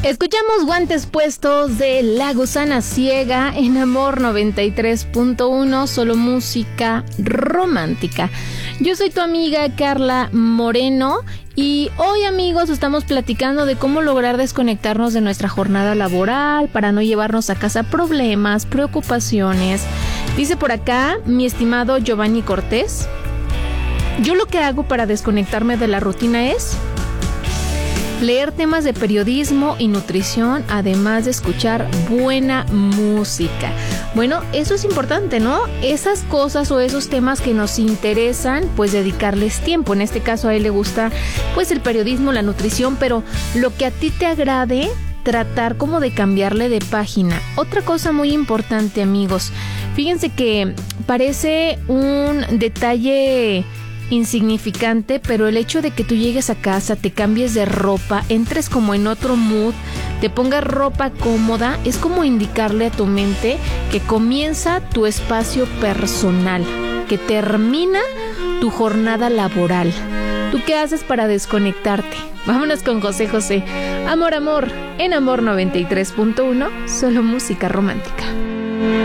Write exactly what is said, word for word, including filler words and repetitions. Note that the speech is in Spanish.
Escuchamos Guantes Puestos de La Gusana Ciega en Amor noventa y tres punto uno, solo música romántica. Yo soy tu amiga Carla Moreno y hoy, amigos, estamos platicando de cómo lograr desconectarnos de nuestra jornada laboral para no llevarnos a casa problemas, preocupaciones. Dice por acá mi estimado Giovanni Cortés: yo lo que hago para desconectarme de la rutina es leer temas de periodismo y nutrición, además de escuchar buena música. Bueno, eso es importante, ¿no? Esas cosas o esos temas que nos interesan, pues dedicarles tiempo. En este caso a él le gusta pues el periodismo, la nutrición, pero lo que a ti te agrade, tratar como de cambiarle de página. Otra cosa muy importante, amigos, fíjense que parece un detalle insignificante, pero el hecho de que tú llegues a casa, te cambies de ropa, entres como en otro mood, te pongas ropa cómoda, es como indicarle a tu mente que comienza tu espacio personal, que termina tu jornada laboral. ¿Tú qué haces para desconectarte? Vámonos con José José. Amor, amor, en Amor noventa y tres punto uno, solo música romántica.